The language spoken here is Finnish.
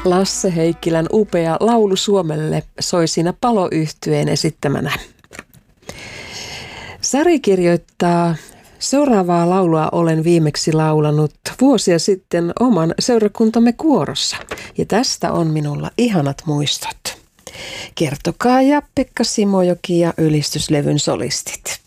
Lasse Heikkilän upea laulu Suomelle soi siinä Palo-yhtyeen esittämänä. Sari kirjoittaa: seuraavaa laulua olen viimeksi laulanut vuosia sitten oman seurakuntamme kuorossa. Ja tästä on minulla ihanat muistot. Kertokaa ja Pekka Simojoki ja ylistyslevyn solistit.